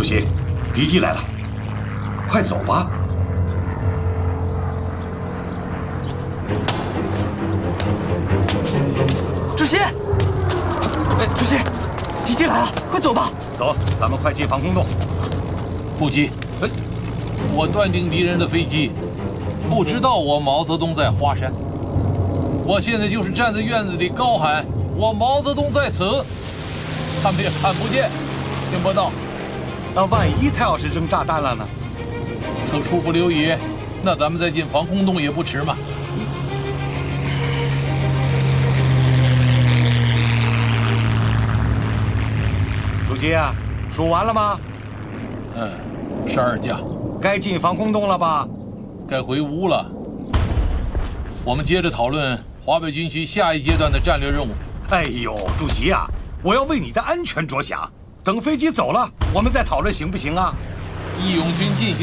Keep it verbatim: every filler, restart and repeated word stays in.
席，敌机来了，快走吧。 主席，哎，主席，敌机来了，快走吧。 走，咱们快进防空洞。 不急，哎，我断定敌人的飞机不知道我毛泽东在华山。我现在就是站在院子里高喊“我毛泽东在此”，他们也看不见，听不到。 那万一他要是扔炸弹了呢？ 此处不留爷，那咱们再进防空洞也不迟嘛。 主席啊，数完了吗？ 嗯，十二架。 该进防空洞了吧？ 该回屋了。我们接着讨论华北军区下一阶段的战略任务。 哎呦，主席啊，我要为你的安全着想，等飞机走了，我们再讨论行不行啊？ 义勇军进行